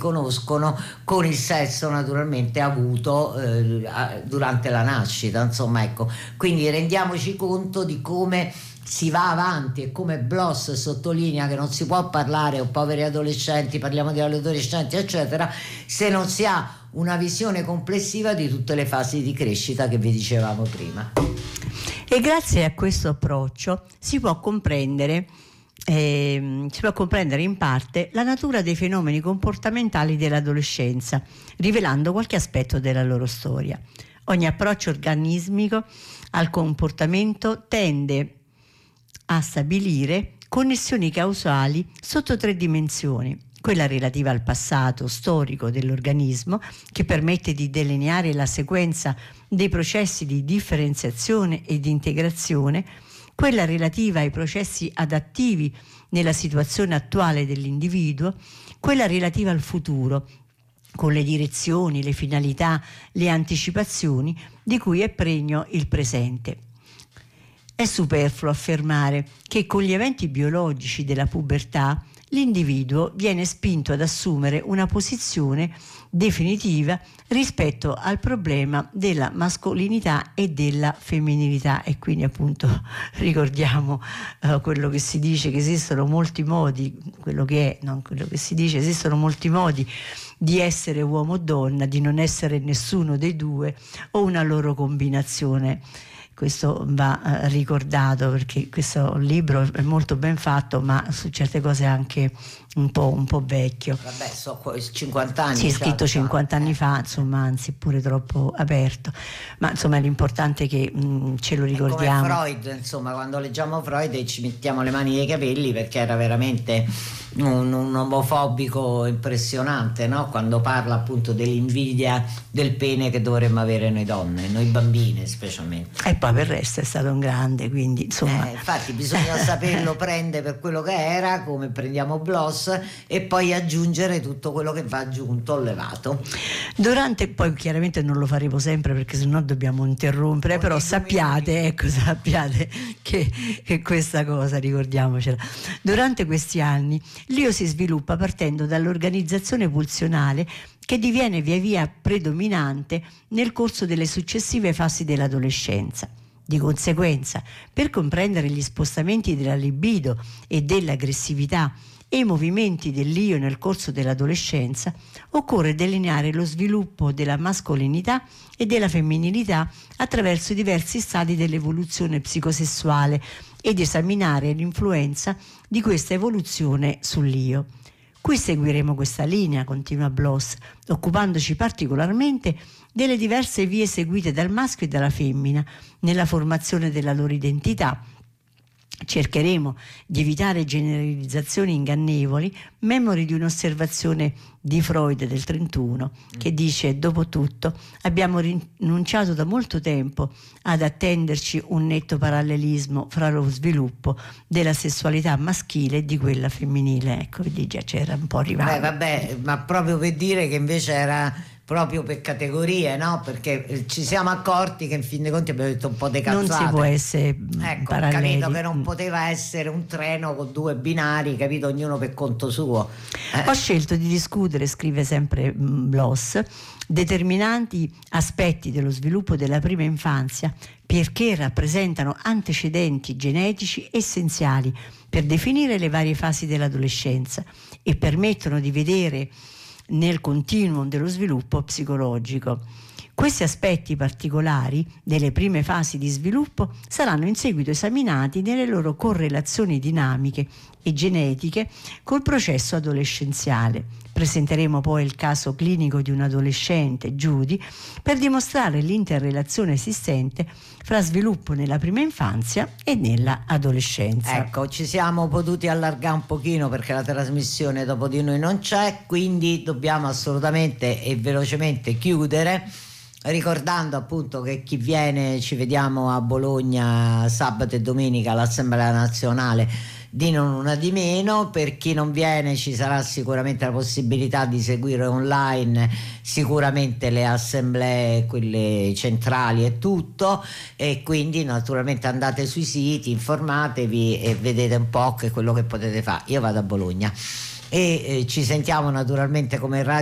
conoscono con il sesso naturalmente avuto durante la nascita, insomma, ecco, quindi rendiamoci conto di come si va avanti e come Bloss sottolinea che non si può parlare o poveri adolescenti, parliamo di adolescenti eccetera, se non si ha una visione complessiva di tutte le fasi di crescita che vi dicevamo prima. E grazie a questo approccio si può comprendere in parte la natura dei fenomeni comportamentali dell'adolescenza, rivelando qualche aspetto della loro storia. Ogni approccio organismico al comportamento tende a stabilire connessioni causali sotto 3 dimensioni: quella relativa al passato storico dell'organismo, che permette di delineare la sequenza dei processi di differenziazione e di integrazione, quella relativa ai processi adattivi nella situazione attuale dell'individuo, quella relativa al futuro, con le direzioni, le finalità, le anticipazioni di cui è pregno il presente. È superfluo affermare che con gli eventi biologici della pubertà l'individuo viene spinto ad assumere una posizione definitiva rispetto al problema della mascolinità e della femminilità, e quindi appunto ricordiamo quello che si dice, che esistono molti modi, quello che è, non quello che si dice, esistono molti modi di essere uomo o donna, di non essere nessuno dei due o una loro combinazione. Questo va ricordato, perché questo libro è molto ben fatto, ma su certe cose anche un po' vecchio. Vabbè, so 50 anni. Sì, è scritto 50 anni fa, insomma, anzi pure troppo aperto. Ma insomma l'importante è che ce lo ricordiamo. Come Freud, insomma, quando leggiamo Freud e ci mettiamo le mani nei capelli, perché era veramente un omofobico impressionante, no? Quando parla appunto dell'invidia del pene che dovremmo avere noi donne, noi bambine specialmente. E poi per il resto è stato un grande, quindi insomma. Infatti bisogna saperlo prendere per quello che era, come prendiamo Bloss, e poi aggiungere tutto quello che va aggiunto o levato. Poi chiaramente non lo faremo sempre perché sennò dobbiamo interrompere, però sappiate che questa cosa, ricordiamocela. Durante questi anni l'io si sviluppa partendo dall'organizzazione pulsionale che diviene via via predominante nel corso delle successive fasi dell'adolescenza. Di conseguenza, per comprendere gli spostamenti della libido e dell'aggressività e i movimenti dell'io nel corso dell'adolescenza, occorre delineare lo sviluppo della mascolinità e della femminilità attraverso i diversi stadi dell'evoluzione psicosessuale ed esaminare l'influenza di questa evoluzione sull'io. Qui seguiremo questa linea, continua Bloss, occupandoci particolarmente delle diverse vie seguite dal maschio e dalla femmina nella formazione della loro identità. Cercheremo di evitare generalizzazioni ingannevoli, memori di un'osservazione di Freud del 1931 che dice: dopo tutto abbiamo rinunciato da molto tempo ad attenderci un netto parallelismo fra lo sviluppo della sessualità maschile e di quella femminile. Ecco, vedi, già c'era un po' arrivato. Vabbè, ma proprio per dire che invece era proprio per categorie, no? Perché ci siamo accorti che in fin dei conti abbiamo detto un po' di cazzate. Non si può essere paralleli. Capito che non poteva essere un treno con 2 binari, capito, ognuno per conto suo. Ho scelto di discutere, scrive sempre Bloss, determinanti aspetti dello sviluppo della prima infanzia perché rappresentano antecedenti genetici essenziali per definire le varie fasi dell'adolescenza e permettono di vedere nel continuum dello sviluppo psicologico. Questi aspetti particolari delle prime fasi di sviluppo saranno in seguito esaminati nelle loro correlazioni dinamiche e genetiche col processo adolescenziale. Presenteremo poi il caso clinico di un adolescente, Judy, per dimostrare l'interrelazione esistente fra sviluppo nella prima infanzia e nella adolescenza. Ecco, ci siamo potuti allargare un pochino perché la trasmissione dopo di noi non c'è, quindi dobbiamo assolutamente e velocemente chiudere, ricordando appunto che chi viene, ci vediamo a Bologna sabato e domenica all'Assemblea Nazionale di Non Una di Meno. Per chi non viene ci sarà sicuramente la possibilità di seguire online sicuramente le assemblee, quelle centrali e tutto, e quindi naturalmente andate sui siti, informatevi e vedete un po' che quello che potete fare. Io vado a Bologna. e ci sentiamo naturalmente come Radio